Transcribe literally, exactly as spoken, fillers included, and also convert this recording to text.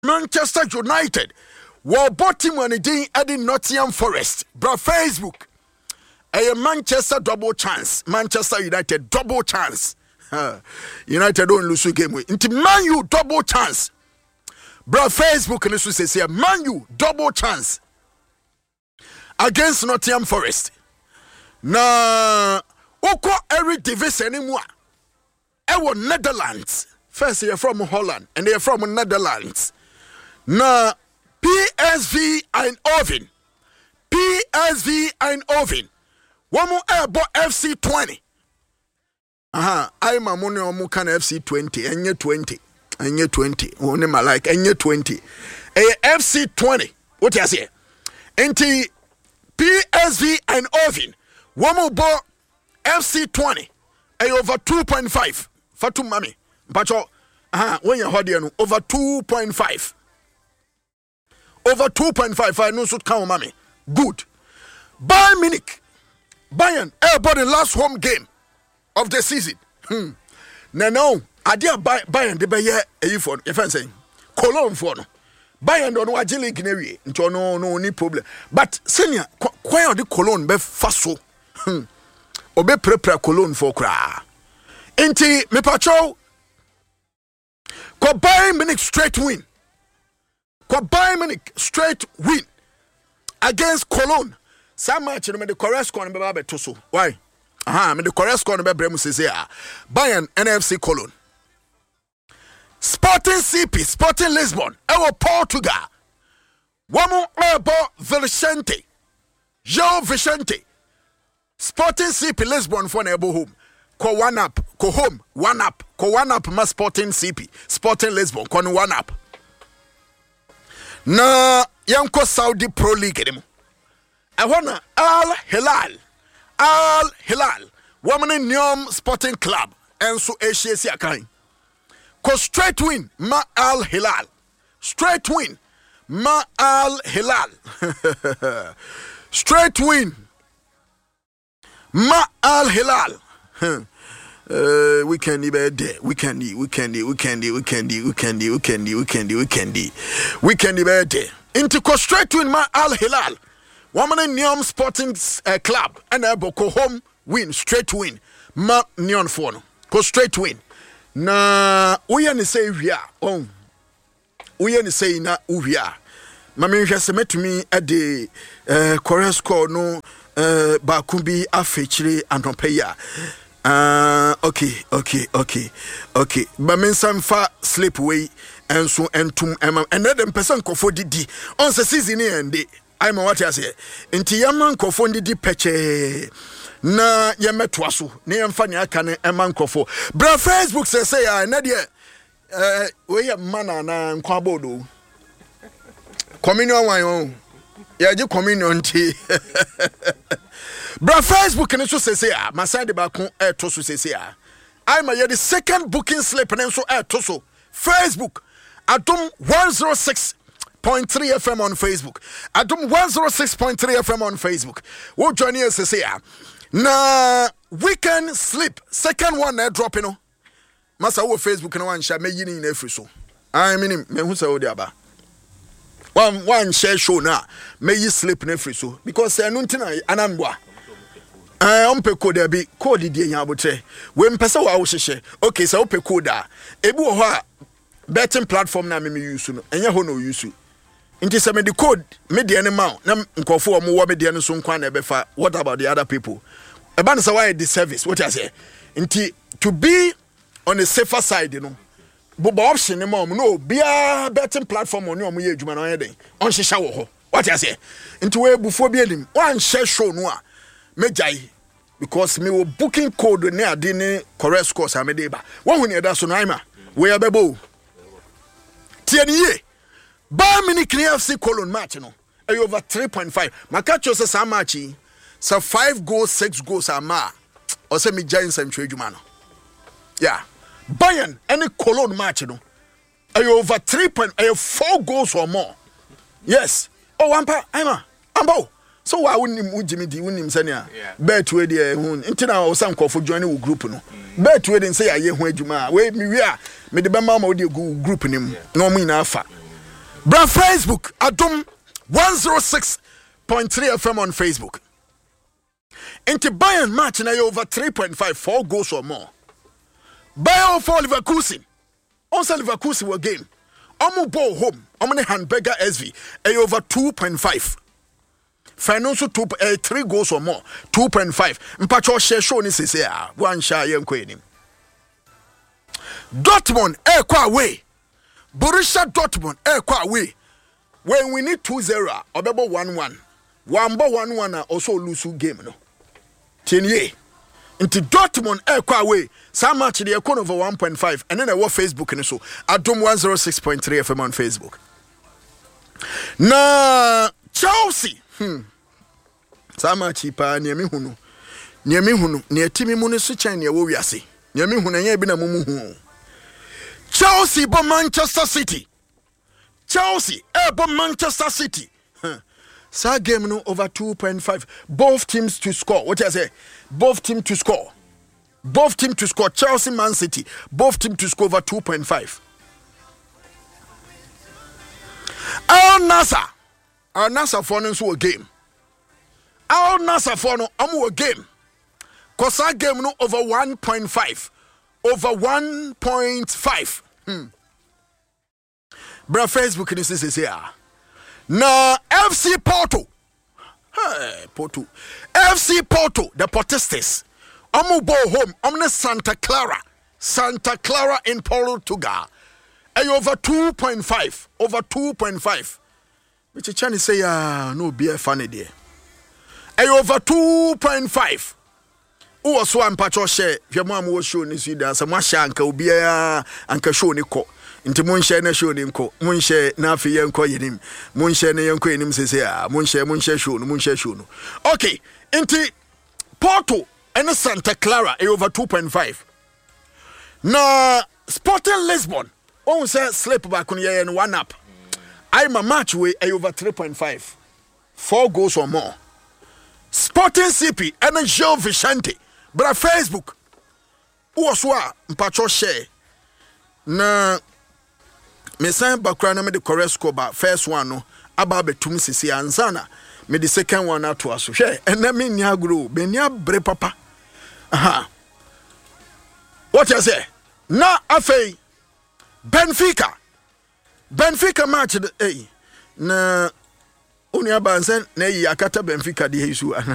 Manchester United. War bottom when it did at Nottingham Forest. Bra Facebook. A Manchester double chance. Manchester United double chance. United don't lose a game. Into Man U double chance. Bra Facebook and this say Man U double chance against Nottingham Forest. Na Oko Eric Davis anymore. Ewo Netherlands. First you're from Holland and they're from Netherlands. Na P S V Eindhoven. P S V Eindhoven. One more airbo F C twenty. Aha, I'm a money on Mukan F C twenty, and you're twenty, and you're twenty. One my like, and you're twenty. A F C twenty. What you say? Enti P S V Eindhoven. One more ball F C twenty. A over two point five. Fatu mami. Pacho. Aha, when you're holding over two point five. Over two point five. I know should count mami. Good. Bayern Munich. Bayern, about the last home game of the season. Hmm. Now, no, I did Bayern the Bayer a phone. If I'm saying Cologne for no Bayern don't know a jelly canary. No, no, no problem. But senior, why the Cologne be faso? Hmm. Obe prepare Cologne for cra. Inti me pacho. Ko Bayern Munich straight win. Ko Bayern Munich straight win against Cologne. Some match in the correct score in the Toso. Why? Aha, me the correct score in the Bremus is here. Bayern N F C Cologne. Sporting C P, Sporting Lisbon, our Portugal. One more about Vicente. João Vicente. Sporting C P Lisbon for neighbor home. Ko one up, ko home, one up, ko one up ma Sporting C P, Sporting Lisbon, ko one up. Na yanko Saudi Pro League anymore. I wanna Al Hilal, Al Hilal, woman in Nyom Sporting Club, and so A C S Akain. Ko straight win, Ma Al Hilal. Straight win, Ma Al Hilal. Straight win, Ma Al Hilal. Uh, we can be there. We can be, we can be, we can be, we can be, we can be, we can be, we can be, we can be, we can be there. Into ko straight win, Ma Al Hilal. Woman in Nyom Sporting uh, Club and a boko home win, straight win. Ma Nyon Fono. Go straight win. Na uya say we are. Oh. Uya say na we are. Mami just met me at the uh correct score no uh Bakumbi Afechiri and Rompeya. Uh okay, okay, okay, okay. Mami some far slip away and so and tum and then person kofo didi on the season and day. I'm a what I say. Inti yaman kofondi di peche na yametwasu. Ni yamfani akane yaman kofo. Bra Facebook se say ya nadia eh we ya mana na nkwabodo. Communion wan ya ji communion ti. Bra Facebook ne so se say ya masade ba kon e to so se say ya. I'm a the second booking slip and so e to so. Facebook Adum one oh six point three F M on Facebook. Adum one oh six point three F M on Facebook. We'll join us to say, na weekend sleep. Second one, I drop you know. Masa wo Facebook no one share me yini in every so. I mean, me who say odiaba. One one share show na me yi sleep in every so because I no ntina anambwa. Eh ompe code there be code die nya abotre. We mpesa wa wo hyehe. Okay, so ope code a. Ebi wo ho a betting platform na me me use no. Enye ho no use. Inti se me the code me de animal na nkofo omo wo me de no so nkwa na ebefa. What about the other people? Eba no say why the service? What I say? Inti to be on the safer side, you know. But option no more no bia betting platform on omo ye adwuma na oyeden. On hyeha wo ho. What I say? Inti we bufo bi anim. Wan share show no a mejai because me wo booking code ne ade ne correct scores am dey ba. Wo hu ne da so no ima. We abebo. Tie ni ye. Bayern Munich F C Cologne match no e over three point five. Makacho say some match so five goals six goals ama o say me giants am twedwuma no. Yeah. Bayern any Cologne match no e over three point e four goals or more. Yes. Oh ampa ima. Ambo. So why wouldn't you Jimmy D wouldn't say yeah. Bet we dey hun. Intina o sam kofo join wo group no. Bet we dey say aye hu adwuma. We me wi a me de be ma ma wo dey group nim. No mo ina afa. Bra Facebook Adom one oh six point three F M on Facebook. Into Bayern match na over three point five, four goals or more. Bayern for Leverkusen. Also Leverkusen were game. Omu ball home. Omne Handberger S V. A over two point five. Financial two uh, three goals or more. two point five. Mpacho share show ni sisi ya. One share yen kweni. Dortmund eh kwa away. Borussia Dortmund eh kwa away. When we need two zero, obebo one one. Wamba one one also lose game no. Tenye. Into Dortmund eh kwa away. Some match the equal over one point five. And then I watch Facebook and so. Adom one oh six point three F M on Facebook. Na Chelsea. Hmm. Some match pa niemi hunu. Niemi hunu. Nietimi munu sucha ni ewo wiase. Niemi hunu nye bina mumu hunu. Chelsea bo Manchester City. Chelsea eh bo Manchester City. Huh. Sa game no over two point five. Both teams to score. What I say? Both teams to score. Both teams to score. Chelsea, Man City. Both teams to score over two point five. Al Nassr. Al Nassr for no so game. Al Nassr for no amu a game. Cause that game no over one point five. Over one point five. Hmm. Bra Facebook ni sisi here. Na F C Porto. Hey, Porto. F C Porto, the Portistas. Amu ball home. Omne Santa Clara. Santa Clara in Portugal. Ay over two point five. Over two point five. Which you Chinese say, ah, no be a funny day. Ay over two point five. Uwa so ampacho share. Vya mwamu wo show ni swida. Sa mwa share anka ubia anka show ni ko. Inti munshare na show ni nko. Munshare na afi yenko yenim. Munshare na yenko yenim sese ya. Munshare munshare show no. Munshare show no. Okay. Inti Porto and Santa Clara ay over two point five. Na Sporting Lisbon. On say slip back on ye and one up. I'm a match way ay over three point five. Four goals or more. Sporting C P and Joe Vicente. But Facebook. Uwaswa mpacho share. Na me san bakra na me the correct score ba first one no aba betum sisi ansana me the second one ato aso hwe ena me nya agro be nya bre papa. Aha. What you say? Na afei Benfica. Benfica match eh na Unia bansen na yi akata Benfica di Yesu.